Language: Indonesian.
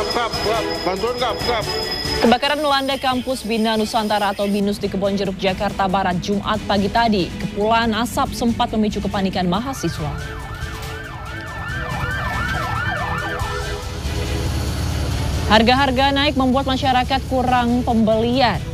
Bantuan kap. Kebakaran melanda kampus Bina Nusantara atau BINUS di Kebonjeruk, Jakarta Barat, Jumat pagi tadi. Kepulan asap sempat memicu kepanikan mahasiswa. Harga-harga naik membuat masyarakat kurang pembelian.